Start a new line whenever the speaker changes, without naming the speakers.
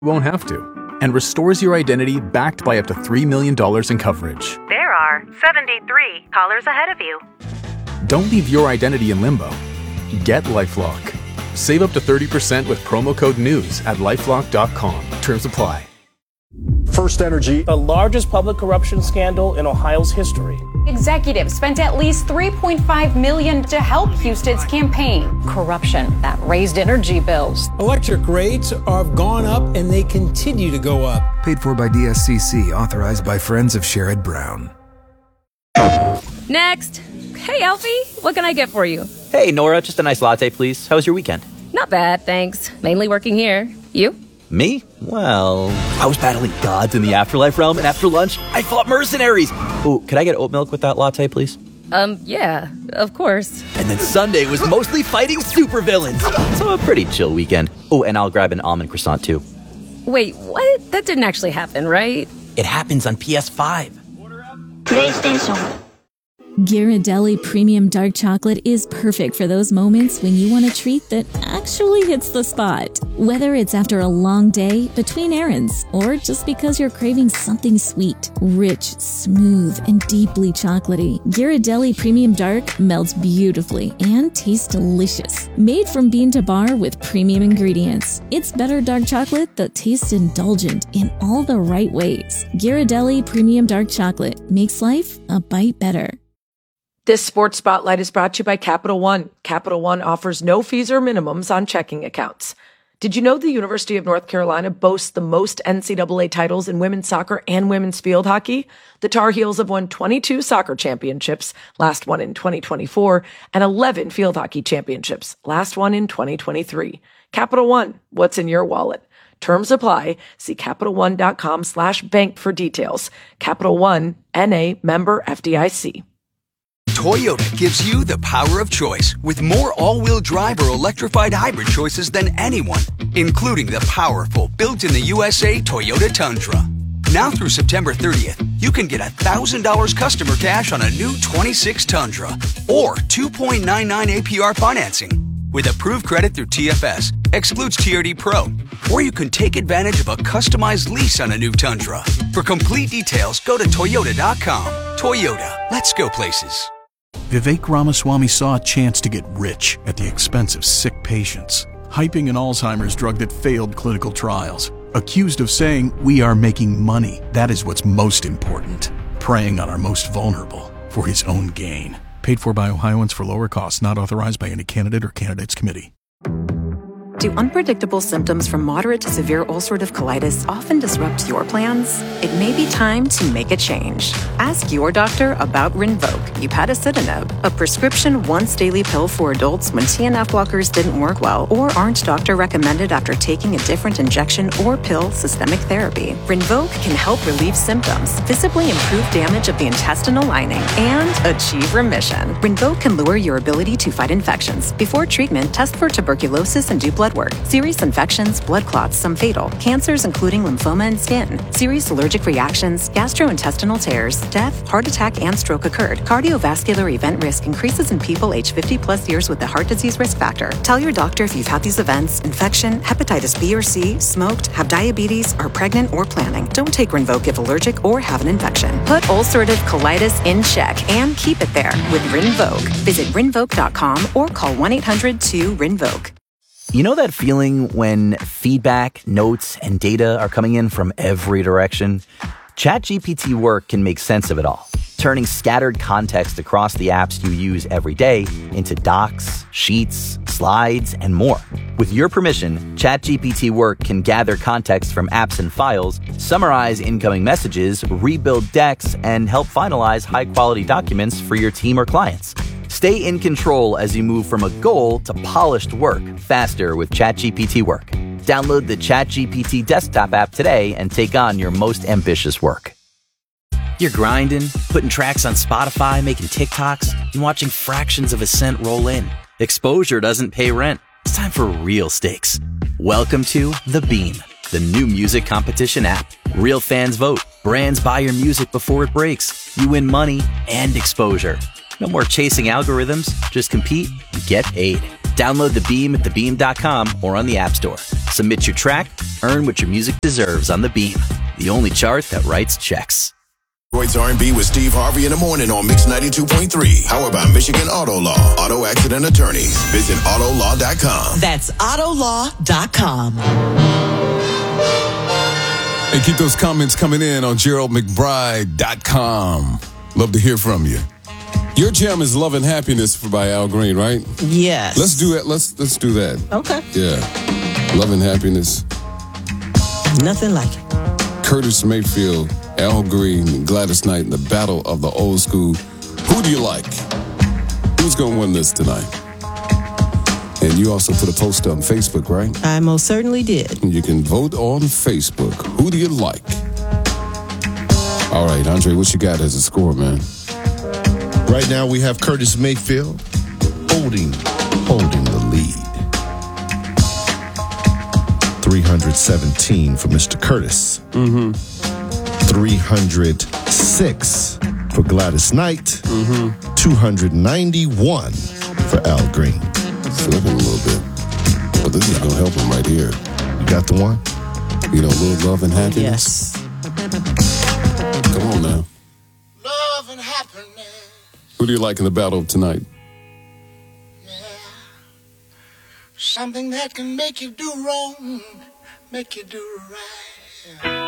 won't have to, and restores your identity backed by up to $3 million in coverage.
There are 73 callers ahead of you.
Don't leave your identity in limbo. Get LifeLock. Save up to 30% with promo code NEWS at LifeLock.com. Terms apply.
First Energy,
the largest public corruption scandal in Ohio's history.
Executives spent at least $3.5 million to help Houston's campaign. Corruption that raised energy bills.
Electric rates have gone up and they continue to go up.
Paid for by DSCC, authorized by Friends of Sherrod Brown.
Next. Hey, Alfie, what can I get for you?
Hey, Nora, just a nice latte, please. How was your weekend?
Not bad, thanks. Mainly working here. You?
Me? Well, I was battling gods in the afterlife realm, and after lunch, I fought mercenaries. Oh, could I get oat milk with that latte, please?
Yeah, of course.
And then Sunday was mostly fighting supervillains. So a pretty chill weekend. Oh, and I'll grab an almond croissant, too.
Wait, what? That didn't actually happen, right?
It happens on PS5.
PlayStation. Ghirardelli Premium Dark Chocolate is perfect for those moments when you want a treat that actually hits the spot. Whether it's after a long day, between errands, or just because you're craving something sweet, rich, smooth, and deeply chocolatey, Ghirardelli Premium Dark melts beautifully and tastes delicious. Made from bean to bar with premium ingredients, it's better dark chocolate that tastes indulgent in all the right ways. Ghirardelli Premium Dark Chocolate makes life a bite better.
This Sports Spotlight is brought to you by Capital One. Capital One offers no fees or minimums on checking accounts. Did you know the University of North Carolina boasts the most NCAA titles in women's soccer and women's field hockey? The Tar Heels have won 22 soccer championships, last one in 2024, and 11 field hockey championships, last one in 2023. Capital One, what's in your wallet? Terms apply. See CapitalOne.com/bank for details. Capital One, N.A., member FDIC.
Toyota gives you the power of choice with more all-wheel drive or electrified hybrid choices than anyone, including the powerful built-in-the-USA Toyota Tundra. Now through September 30th, you can get $1,000 customer cash on a new 26 Tundra or 2.99 APR financing. With approved credit through TFS, excludes TRD Pro, or you can take advantage of a customized lease on a new Tundra. For complete details, go to Toyota.com. Toyota, let's go places.
Vivek Ramaswamy saw a chance to get rich at the expense of sick patients, hyping an Alzheimer's drug that failed clinical trials. Accused of saying, "We are making money. That is what's most important." Preying on our most vulnerable for his own gain. Paid for by Ohioans for lower costs, not authorized by any candidate or candidates committee.
Do unpredictable symptoms from moderate to severe ulcerative colitis often disrupt your plans? It may be time to make a change. Ask your doctor about Rinvoq, upadacitinib, a prescription once-daily pill for adults when TNF blockers didn't work well or aren't doctor-recommended after taking a different injection or pill systemic therapy. Rinvoq can help relieve symptoms, visibly improve damage of the intestinal lining, and achieve remission. Rinvoq can lower your ability to fight infections. Before treatment, test for tuberculosis and do blood work. Serious infections, blood clots, some fatal. Cancers including lymphoma and skin. Serious allergic reactions, gastrointestinal tears, death, heart attack, and stroke occurred. Cardiovascular event risk increases in people age 50 plus years with the heart disease risk factor. Tell your doctor if you've had these events, infection, hepatitis B or C, smoked, have diabetes, are pregnant or planning. Don't take Rinvoq if allergic or have an infection. Put ulcerative colitis in check and keep it there with Rinvoq. Visit Rinvoq.com or call 1-800-2-RINVOQ.
You know that feeling when feedback, notes, and data are coming in from every direction? ChatGPT Work can make sense of it all, turning scattered context across the apps you use every day into docs, sheets, slides, and more. With your permission, ChatGPT Work can gather context from apps and files, summarize incoming messages, rebuild decks, and help finalize high-quality documents for your team or clients. Stay in control as you move from a goal to polished work faster with ChatGPT Work. Download the ChatGPT desktop app today and take on your most ambitious work. You're grinding, putting tracks on Spotify, making TikToks, and watching fractions of a cent roll in. Exposure doesn't pay rent. It's time for real stakes. Welcome to The Beam, the new music competition app. Real fans vote. Brands buy your music before it breaks. You win money and exposure. No more chasing algorithms. Just compete and get paid. Download The Beam at thebeam.com or on the App Store. Submit your track, Earn what your music deserves on The Beat, the only chart that writes checks.
Roy's R&B with Steve Harvey in the morning on Mix 92.3. Powered by Michigan Auto Law. Auto accident attorneys. Visit autolaw.com.
That's autolaw.com.
Hey, keep those comments coming in on GeraldMcBride.com. Love to hear from you. Your jam is Love and Happiness by Al Green, right?
Yes.
Let's do it. Let's do that.
Okay.
Yeah. Love and Happiness.
Nothing like it.
Curtis Mayfield, Al Green, Gladys Knight in the battle of the old school. Who do you like? Who's going to win this tonight? And you also put a post on Facebook, right?
I most certainly did.
You can vote on Facebook. Who do you like? All right, Andre, what you got as a score, man?
Right now we have Curtis Mayfield holding the lead. 317 for Mr. Curtis. 306 for Gladys Knight. 291 for Al Green.
Slipping a little bit. But this is going to help him right here.
You got the one?
You know, a little love and happiness?
Yes.
Come on now.
Love and happiness.
Who do you like in the battle tonight?
Something that can make you do wrong, make you do right.